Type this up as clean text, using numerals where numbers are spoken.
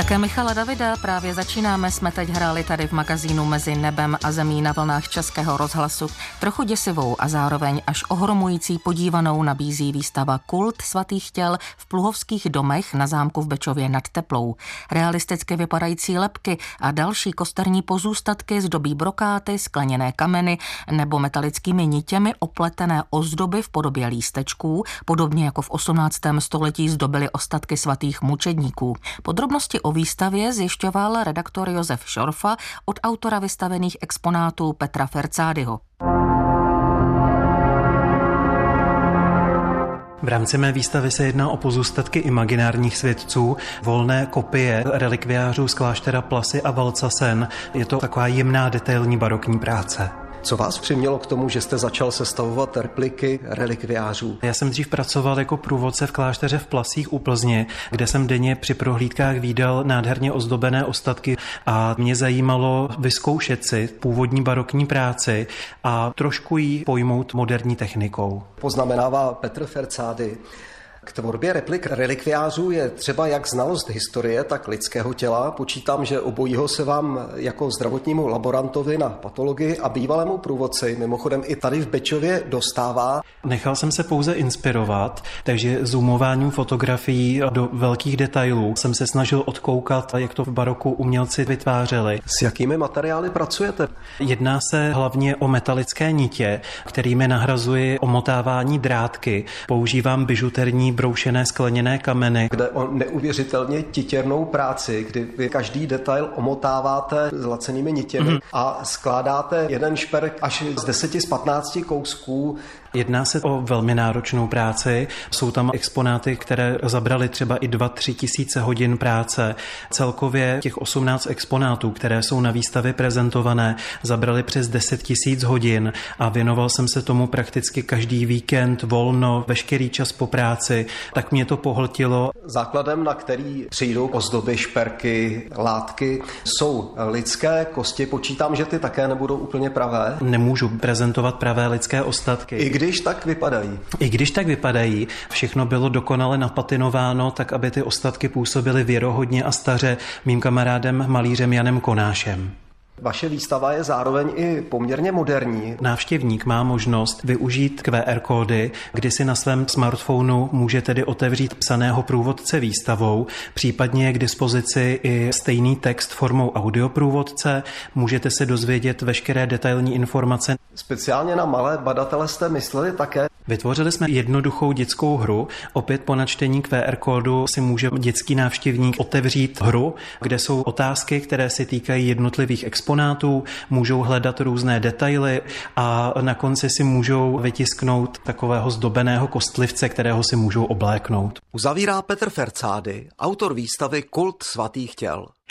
Také Michala Davida právě začínáme, jsme teď hráli tady v magazínu Mezi nebem a zemí na vlnách Českého rozhlasu. Trochu děsivou a zároveň až ohromující podívanou nabízí výstava Kult svatých těl v Pluhovských domech na zámku v Bečově nad Teplou. Realisticky vypadající lebky a další kosterní pozůstatky zdobí brokáty, skleněné kameny nebo metalickými nitěmi opletené ozdoby v podobě lístečků, podobně jako v 18. století zdobily ostatky svatých mučedníků. Podrobnosti o výstavě zjišťoval redaktor Josef Šorfa od autora vystavených exponátů Petra Ferzádyho. V rámci mé výstavy se jedná o pozůstatky imaginárních světců, volné kopie relikviářů z kláštera Plasy a Valcasen. Je to taková jemná detailní barokní práce. Co vás přimělo k tomu, že jste začal sestavovat repliky relikviářů? Já jsem dřív pracoval jako průvodce v klášteře v Plasích u Plzně, kde jsem denně při prohlídkách vídal nádherně ozdobené ostatky a mě zajímalo vyzkoušet si původní barokní práci a trošku ji pojmout moderní technikou. Poznamenává Petr Ferzády. K tvorbě replik relikviářů je třeba jak znalost historie, tak lidského těla. Počítám, že obojího se vám jako zdravotnímu laborantovi na patologii a bývalému průvodci, mimochodem i tady v Bečově, dostává. Nechal jsem se pouze inspirovat, takže zoomováním fotografií do velkých detailů jsem se snažil odkoukat, jak to v baroku umělci vytvářeli. S jakými materiály pracujete? Jedná se hlavně o metalické nitě, kterými nahrazuji omotávání drátky. Používám bižuterní broušené skleněné kameny. Jde o neuvěřitelně titěrnou práci, kdy vy každý detail omotáváte zlacenými nitěmi a skládáte jeden šperk až z 10 z 15 kousků. Jedná se o velmi náročnou práci. Jsou tam exponáty, které zabraly třeba i 2-3 tisíce hodin práce. Celkově těch 18 exponátů, které jsou na výstavě prezentované, zabraly přes 10 tisíc hodin a věnoval jsem se tomu prakticky každý víkend, volno, veškerý čas po práci, tak mě to pohltilo. Základem, na který přijdou ozdoby, šperky, látky, jsou lidské kosti. Počítám, že ty také nebudou úplně pravé. Nemůžu prezentovat pravé lidské ostatky. I když tak vypadají, všechno bylo dokonale napatinováno, tak aby ty ostatky působily věrohodně a staře mým kamarádem malířem Janem Konášem. Vaše výstava je zároveň i poměrně moderní. Návštěvník má možnost využít QR kódy, kdy si na svém smartphonu může tedy otevřít psaného průvodce výstavou, případně je k dispozici i stejný text formou audioprůvodce, můžete se dozvědět veškeré detailní informace. Speciálně na malé badatele jste mysleli také? Vytvořili jsme jednoduchou dětskou hru. Opět po načtení QR kódu si může dětský návštěvník otevřít hru, kde jsou otázky, které se týkají jednotlivých exponátů, můžou hledat různé detaily a na konci si můžou vytisknout takového zdobeného kostlivce, kterého si můžou obléknout. Uzavírá Petr Ferzády, autor výstavy Kult svatých těl.